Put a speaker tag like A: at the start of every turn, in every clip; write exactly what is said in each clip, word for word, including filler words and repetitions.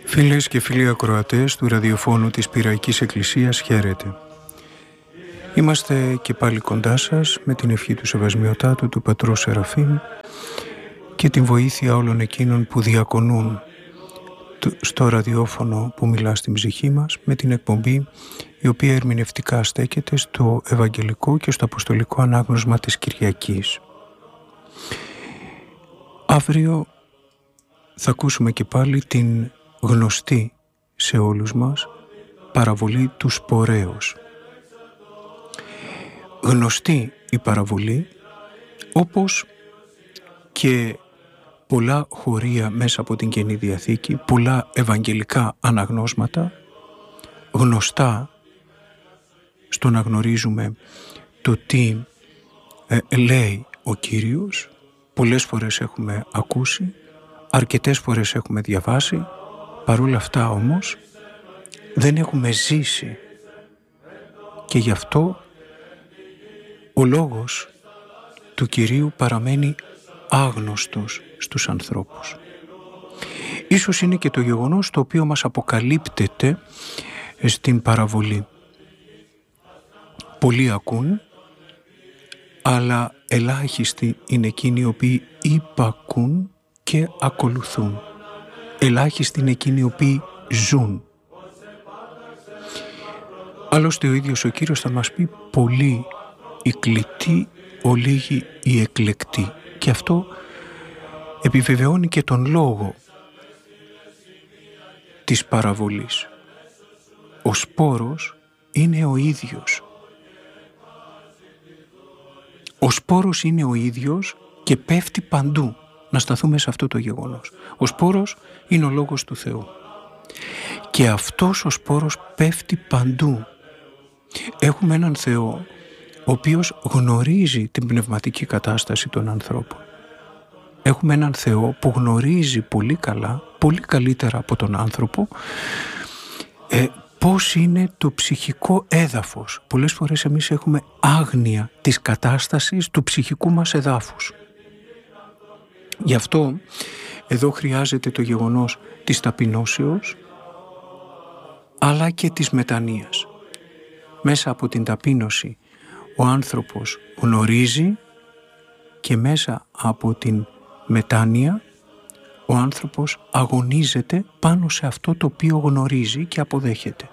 A: Φίλες και φίλοι ακροατές του ραδιοφώνου της Πυραϊκής Εκκλησίας, χαίρετε. Είμαστε και πάλι κοντά σας με την ευχή του Σεβασμιωτάτου του Πατρός Σεραφείμ και την βοήθεια όλων εκείνων που διακονούν στο ραδιόφωνο που μιλά στην ψυχή μας, με την εκπομπή η οποία ερμηνευτικά στέκεται στο Ευαγγελικό και στο Αποστολικό Ανάγνωσμα της Κυριακής. Αύριο θα ακούσουμε και πάλι την γνωστή σε όλους μας παραβολή του Σπορέως. Γνωστή η παραβολή, όπως και πολλά χωρία μέσα από την Καινή Διαθήκη, πολλά ευαγγελικά αναγνώσματα, γνωστά στο να γνωρίζουμε το τι ε, λέει ο Κύριος. Πολλές φορές έχουμε ακούσει, αρκετές φορές έχουμε διαβάσει, παρόλα αυτά όμως δεν έχουμε ζήσει και γι' αυτό ο λόγος του Κυρίου παραμένει άγνωστος στους ανθρώπους. Ίσως είναι και το γεγονός το οποίο μας αποκαλύπτεται στην παραβολή. Πολλοί ακούν, αλλά ελάχιστοι είναι εκείνοι οι οποίοι υπακούν και ακολουθούν. Ελάχιστοι είναι εκείνοι οι οποίοι ζουν. Άλλωστε ο ίδιος ο Κύριος θα μας πει πολλοί οι κλητοί, ολίγοι οι εκλεκτοί. Και αυτό επιβεβαιώνει και τον λόγο της παραβολής. Ο σπόρος είναι ο ίδιος. Ο σπόρος είναι ο ίδιος και πέφτει παντού. Να σταθούμε σε αυτό το γεγονός. Ο σπόρος είναι ο Λόγος του Θεού. Και αυτός ο σπόρος πέφτει παντού. Έχουμε έναν Θεό ο οποίος γνωρίζει την πνευματική κατάσταση των ανθρώπων. Έχουμε έναν Θεό που γνωρίζει πολύ καλά, πολύ καλύτερα από τον άνθρωπο, ε, πώς είναι το ψυχικό έδαφος. Πολλές φορές εμείς έχουμε άγνοια της κατάστασης του ψυχικού μας εδάφους. Γι' αυτό εδώ χρειάζεται το γεγονός της ταπεινώσεως, αλλά και της μετανοίας. Μέσα από την ταπείνωση ο άνθρωπος γνωρίζει και μέσα από την μετάνοια ο άνθρωπος αγωνίζεται πάνω σε αυτό το οποίο γνωρίζει και αποδέχεται.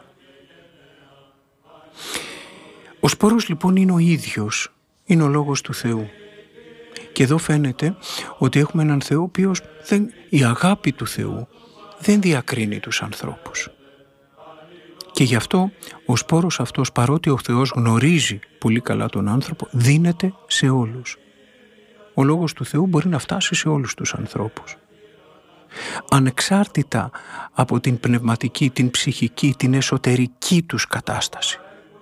A: Ο σπόρος λοιπόν είναι ο ίδιος, είναι ο Λόγος του Θεού. Και εδώ φαίνεται ότι έχουμε έναν Θεό ο οποίος δεν, η αγάπη του Θεού δεν διακρίνει τους ανθρώπους. Και γι' αυτό ο σπόρος αυτός, παρότι ο Θεός γνωρίζει πολύ καλά τον άνθρωπο, δίνεται σε όλους. Ο Λόγος του Θεού μπορεί να φτάσει σε όλους τους ανθρώπους. Ανεξάρτητα από την πνευματική, την ψυχική, την εσωτερική τους κατάσταση.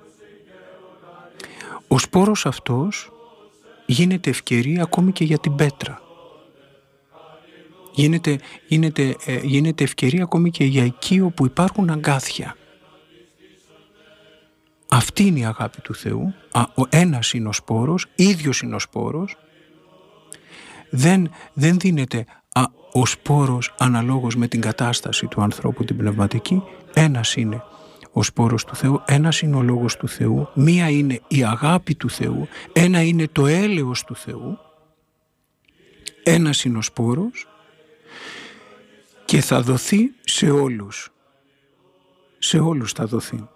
A: Ο σπόρος αυτός γίνεται ευκαιρία ακόμη και για την πέτρα. Γίνεται, γίνεται, ε, γίνεται ευκαιρία ακόμη και για εκεί όπου υπάρχουν αγκάθια. Αυτή είναι η αγάπη του Θεού. Α, ο ένας είναι ο σπόρος, ίδιος είναι ο σπόρος. Δεν, δεν δίνεται α, ο σπόρος αναλόγως με την κατάσταση του ανθρώπου την πνευματική. Ένας είναι ο σπόρος του Θεού, ένας είναι ο Λόγος του Θεού, μία είναι η αγάπη του Θεού, ένα είναι το έλεος του Θεού, ένας είναι ο σπόρος και θα δοθεί σε όλους. Σε όλους θα δοθεί.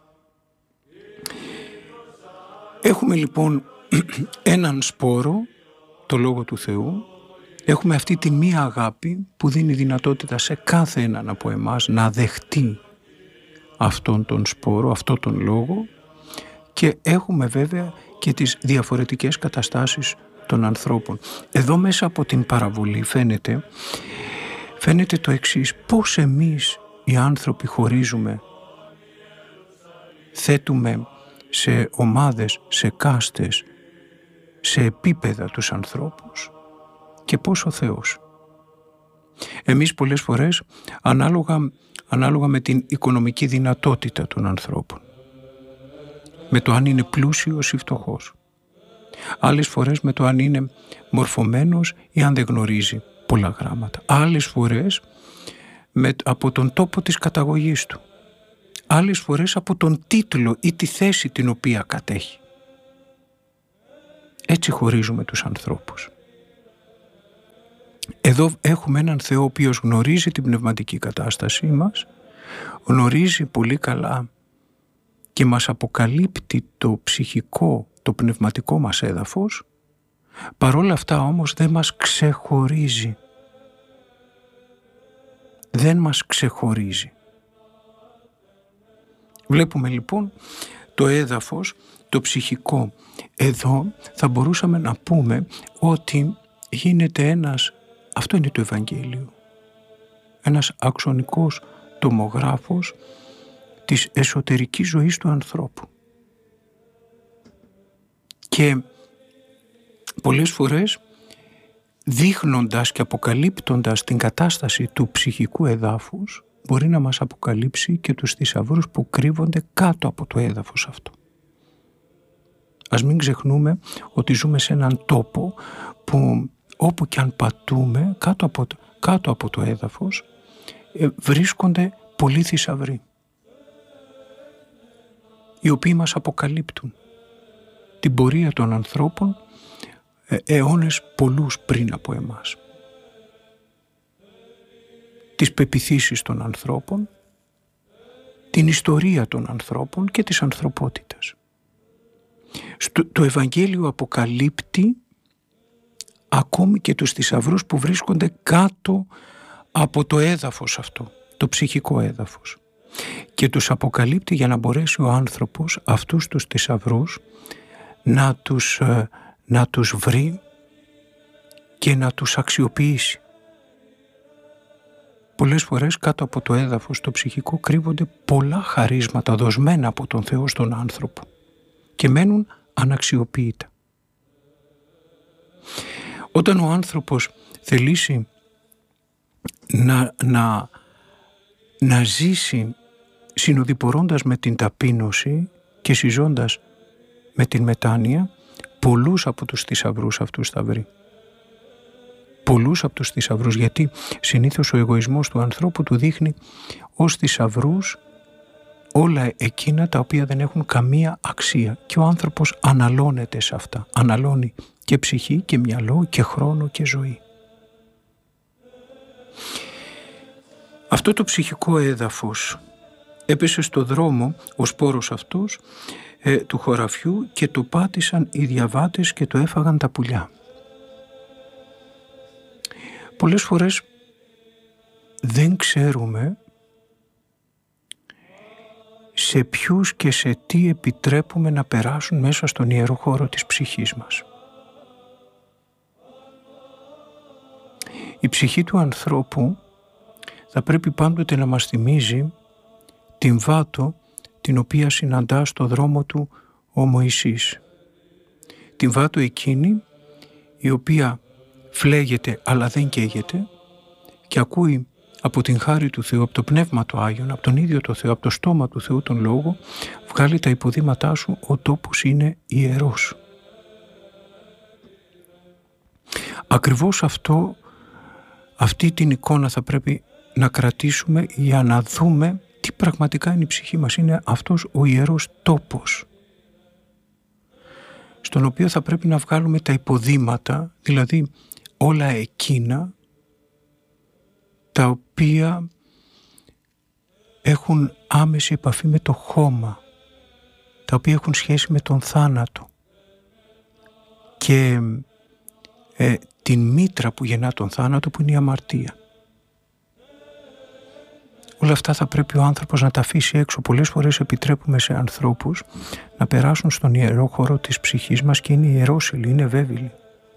A: Έχουμε λοιπόν έναν σπόρο, το Λόγο του Θεού, έχουμε αυτή τη μία αγάπη που δίνει δυνατότητα σε κάθε έναν από εμάς να δεχτεί αυτόν τον σπόρο, αυτόν τον Λόγο, και έχουμε βέβαια και τις διαφορετικές καταστάσεις των ανθρώπων. Εδώ μέσα από την παραβολή φαίνεται, φαίνεται το εξής: πώς εμείς οι άνθρωποι χωρίζουμε, θέτουμε σε ομάδες, σε κάστες, σε επίπεδα τους ανθρώπους, και πώς ο Θεός. Εμείς πολλές φορές ανάλογα, ανάλογα με την οικονομική δυνατότητα των ανθρώπων, με το αν είναι πλούσιος ή φτωχός, άλλες φορές με το αν είναι μορφωμένος ή αν δεν γνωρίζει πολλά γράμματα, άλλες φορές με, από τον τόπο της καταγωγής του. Άλλες φορές από τον τίτλο ή τη θέση την οποία κατέχει. Έτσι χωρίζουμε τους ανθρώπους. Εδώ έχουμε έναν Θεό ο οποίος γνωρίζει την πνευματική κατάστασή μας, γνωρίζει πολύ καλά και μας αποκαλύπτει το ψυχικό, το πνευματικό μας έδαφος, παρόλα αυτά όμως δεν μας ξεχωρίζει. Δεν μας ξεχωρίζει. Βλέπουμε λοιπόν το έδαφος, το ψυχικό. Εδώ θα μπορούσαμε να πούμε ότι γίνεται ένας, αυτό είναι το Ευαγγέλιο, ένας αξονικός τομογράφος της εσωτερικής ζωής του ανθρώπου. Και πολλές φορές δείχνοντας και αποκαλύπτοντας την κατάσταση του ψυχικού εδάφους μπορεί να μας αποκαλύψει και τους θησαυρούς που κρύβονται κάτω από το έδαφος αυτό. Ας μην ξεχνούμε ότι ζούμε σε έναν τόπο που όπου και αν πατούμε κάτω από το, κάτω από το έδαφος ε, βρίσκονται πολλοί θησαυροί οι οποίοι μας αποκαλύπτουν την πορεία των ανθρώπων ε, αιώνες πολλούς πριν από εμάς. Τις πεποιθήσεις των ανθρώπων, την ιστορία των ανθρώπων και της ανθρωπότητας. Στο, το Ευαγγέλιο αποκαλύπτει ακόμη και τους θησαυρούς που βρίσκονται κάτω από το έδαφος αυτό, το ψυχικό έδαφος. Και τους αποκαλύπτει για να μπορέσει ο άνθρωπος αυτούς τους θησαυρούς να τους, να τους βρει και να τους αξιοποιήσει. Πολλές φορές κάτω από το έδαφος, το ψυχικό, κρύβονται πολλά χαρίσματα δοσμένα από τον Θεό στον άνθρωπο και μένουν αναξιοποίητα. Όταν ο άνθρωπος θελήσει να, να, να ζήσει συνοδοιπορώντας με την ταπείνωση και συζώντας με την μετάνοια, πολλούς από τους θησαυρούς αυτούς θα βρει. Πολλούς από τους θησαυρούς, γιατί συνήθως ο εγωισμός του ανθρώπου του δείχνει ως θησαυρούς όλα εκείνα τα οποία δεν έχουν καμία αξία και ο άνθρωπος αναλώνεται σε αυτά. Αναλώνει και ψυχή και μυαλό και χρόνο και ζωή. Αυτό το ψυχικό έδαφος έπεσε στο δρόμο ο σπόρος αυτός ε, του χωραφιού και το πάτησαν οι διαβάτες και το έφαγαν τα πουλιά. Πολλές φορές δεν ξέρουμε σε ποιους και σε τι επιτρέπουμε να περάσουν μέσα στον ιερό χώρο της ψυχής μας. Η ψυχή του ανθρώπου θα πρέπει πάντοτε να μας θυμίζει την βάτο την οποία συναντά στο δρόμο του ο Μωυσής. Την βάτο εκείνη η οποία φλέγεται αλλά δεν καίγεται και ακούει από την χάρη του Θεού, από το Πνεύμα του Άγιον, από τον ίδιο το Θεό, από το στόμα του Θεού τον Λόγο, βγάλει τα υποδήματά σου, ο τόπος είναι ιερός. Ακριβώς αυτό, αυτή την εικόνα θα πρέπει να κρατήσουμε για να δούμε τι πραγματικά είναι η ψυχή μας. Είναι αυτός ο ιερός τόπος, στον οποίο θα πρέπει να βγάλουμε τα υποδήματα, δηλαδή όλα εκείνα τα οποία έχουν άμεση επαφή με το χώμα, τα οποία έχουν σχέση με τον θάνατο και ε, την μήτρα που γεννά τον θάνατο, που είναι η αμαρτία. Όλα αυτά θα πρέπει ο άνθρωπος να τα αφήσει έξω. Πολλές φορές επιτρέπουμε σε ανθρώπους να περάσουν στον ιερό χώρο της ψυχής μας και είναι ιερόσιλοι, είναι βέβηλοι.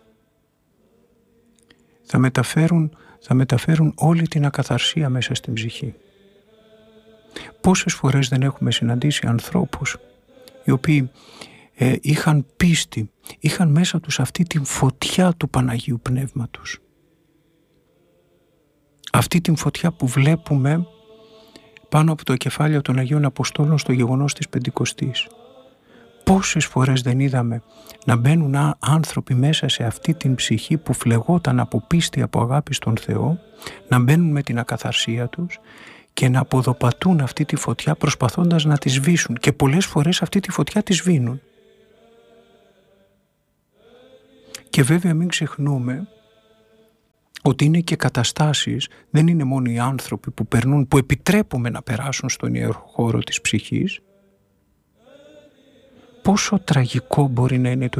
A: Θα μεταφέρουν, θα μεταφέρουν όλη την ακαθαρσία μέσα στην ψυχή. Πόσες φορές δεν έχουμε συναντήσει ανθρώπους οι οποίοι ε, είχαν πίστη, είχαν μέσα τους αυτή την φωτιά του Παναγίου Πνεύματος. Αυτή την φωτιά που βλέπουμε πάνω από το κεφάλαιο των Αγίων Αποστόλων στο γεγονός της Πεντηκοστής. Πόσες φορές δεν είδαμε να μπαίνουν άνθρωποι μέσα σε αυτή την ψυχή που φλεγόταν από πίστη, από αγάπη στον Θεό, να μπαίνουν με την ακαθαρσία τους και να αποδοπατούν αυτή τη φωτιά προσπαθώντας να τη σβήσουν, και πολλές φορές αυτή τη φωτιά τη σβήνουν. Και βέβαια μην ξεχνούμε ότι είναι και καταστάσεις, δεν είναι μόνο οι άνθρωποι που περνούν, που επιτρέπουμε να περάσουν στον ιερό χώρο της ψυχής. Πόσο τραγικό μπορεί να είναι το